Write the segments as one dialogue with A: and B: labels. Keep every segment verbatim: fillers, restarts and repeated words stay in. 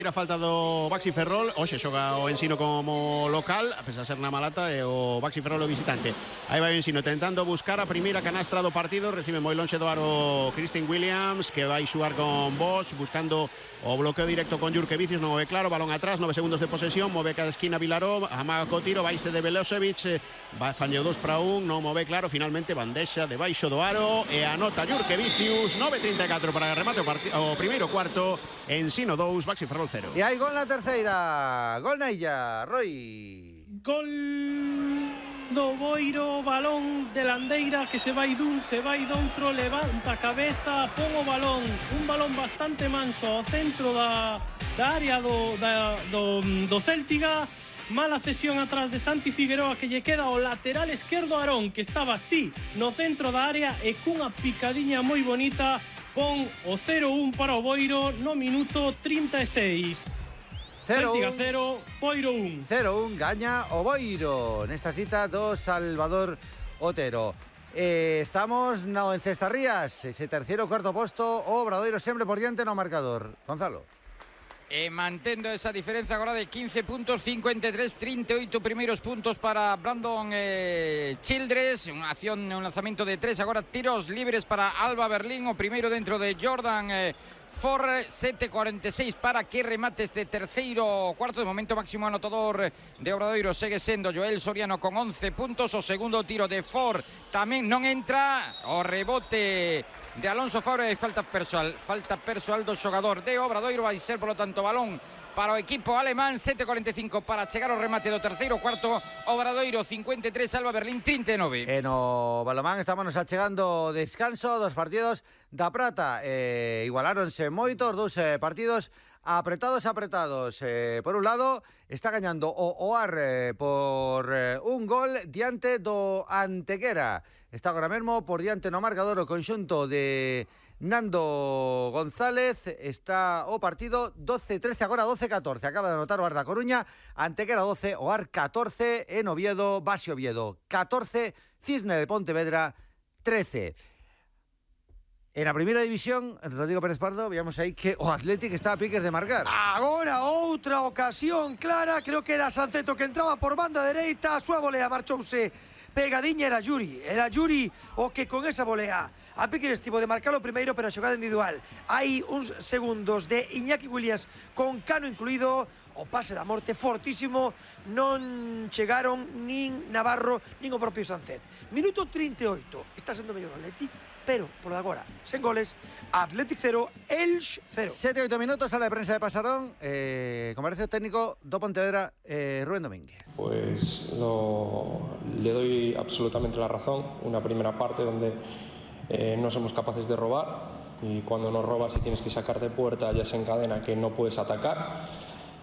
A: A falta do Baxi Ferrol, hoxe xoga o Ensino como local, a pesar de ser na Malata, e o Baxi Ferrol o visitante. Aí vai o Ensino tentando buscar a primeira canastra do partido, recibe moi lonxe do aro Christine Williams, que vai xugar con Bosch, buscando o bloqueo directo con Jurke Vicius, non o ve claro, balón atrás, nove segundos de posesión, move cada esquina Vilaró, amaga co tiro, vaise de Velosevic, vai fañeu dos para un, non move claro, finalmente bandexa debaixo do aro, e anota Jurke Vicius, nove trinta e catro para remate o, o primeiro cuarto, Ensino dous, Baxi Ferrol cero.
B: E hai gol na terceira, gol na illa, Roy.
C: Gol do Boiro, balón de Landeira que se vai dun, se vai doutro, levanta a cabeza, pon o balón, un balón bastante manso ao centro da, da área do, da, do, do Céltiga. Mala cesión atrás de Santi Figueroa, que lle queda o lateral esquerdo Arón, que estaba así no centro da área, e cunha picadiña moi bonita pon o cero un para o Boiro no minuto trinta e seis. Céltiga cero, Boiro un.
B: cero un, gaña o Boiro nesta cita do Salvador Otero. Eh, estamos no Encestarrías, ese terceiro cuarto posto, o Obradoiro sempre por diante no marcador. Gonzalo.
D: E mantendo esa diferencia agora de quince puntos, cincuenta e tres, trinta e oito primeiros puntos para Brandon eh, Childress, unha acción, un lanzamento de tres, agora tiros libres para Alba Berlín, o primeiro dentro de Jordan eh, For, sete cuarenta e seis para que remate este terceiro cuarto. De momento máximo anotador de Obradoiro segue sendo Joel Soriano con once puntos, o segundo tiro de For tamén non entra, o rebote de Alonso Fabra e falta persoal, falta persoal do xogador de Obradoiro, vai ser polo tanto balón para o equipo alemán. Sete cuarenta e cinco para chegar ao remate do terceiro cuarto. Obradoiro cincuenta e tres, Alba Berlín trinta e nove.
B: E no balomán estamos achegando descanso dos partidos da Prata. Eh, igualáronse moito os dous eh, partidos apretados, apretados. Eh, por un lado, está gañando o Oar eh, por eh, un gol diante do Antequera. Está agora mesmo por diante no marcador o conxunto de Nando González. Está o partido doce trece, agora doce catorce. Acaba de anotar o Ar da Coruña. Antequera doce, Oar catorce. En Oviedo, Baxi Oviedo catorce, Cisne de Pontevedra trece. En a primeira división, Rodrigo Pérez Pardo, veamos aí que o Athletic está a piques de marcar.
E: Agora outra ocasión clara, creo que era Sanceto que entraba por banda dereita, a súa volea marchouse pegadiña, era Yuri, era Yuri o que con esa volea a piques estivo de marcar o primeiro, pero a xogada individual. Hai uns segundos de Iñaki Williams con Cano incluído, o pase da morte fortísimo, non chegaron nin Navarro nin o propio Sancet. Minuto trinta e oito, está sendo mellor o Athletic, pero por agora, sen goles, Athletic cero, Elx cero.
B: Sete, oito minutos, sala de prensa de Pasarón, eh, conversación técnico do Pontevedra, eh, Rubén Domínguez.
F: Pues lo, le doy absolutamente la razón. Una primera parte donde eh, no somos capaces de robar, y cuando no robas y tienes que sacar de puerta ya se encadena que no puedes atacar.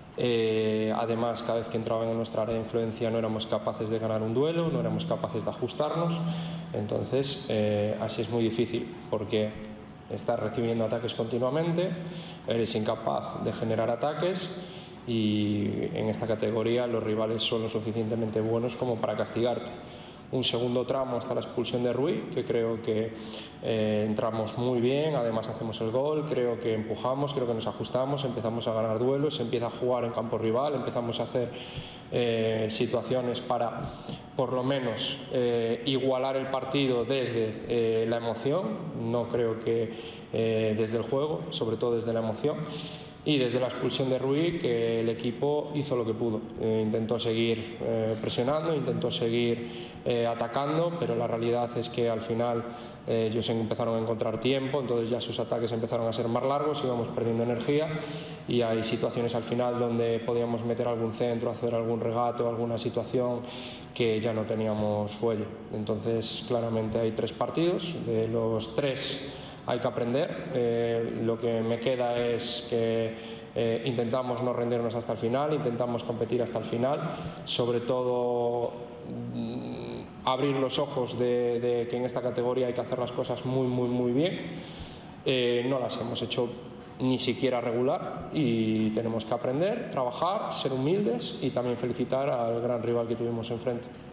F: Eh, además, cada vez que entraban en nuestra área de influencia no éramos capaces de ganar un duelo, no éramos capaces de ajustarnos. Entonces, eh, así es muy difícil, porque estás recibiendo ataques continuamente, eres incapaz de generar ataques, y en esta categoría los rivales son lo suficientemente buenos como para castigarte. Un segundo tramo hasta la expulsión de Rui, que creo que eh, entramos muy bien, además hacemos el gol, creo que empujamos, creo que nos ajustamos, empezamos a ganar duelos, se empieza a jugar en campo rival, empezamos a hacer eh, situaciones para por lo menos eh, igualar el partido desde eh, la emoción, no creo que eh, desde el juego, sobre todo desde la emoción. Y desde la expulsión de Rui, que el equipo hizo lo que pudo. Eh, intentó seguir eh, presionando, intentó seguir eh, atacando, pero la realidad es que al final eh, ellos empezaron a encontrar tiempo, entonces ya sus ataques empezaron a ser más largos, íbamos perdiendo energía, y hay situaciones al final donde podíamos meter algún centro, hacer algún regato, alguna situación que ya no teníamos fuelle. Entonces, claramente hay tres partidos, de los tres hay que aprender. Eh, lo que me queda es que eh, intentamos no rendirnos hasta el final, intentamos competir hasta el final, sobre todo mmm, abrir los ojos de, de que en esta categoría hay que hacer las cosas muy, muy, muy bien. Eh, no las hemos hecho ni siquiera regular, y tenemos que aprender, trabajar, ser humildes y también felicitar al gran rival que tuvimos enfrente.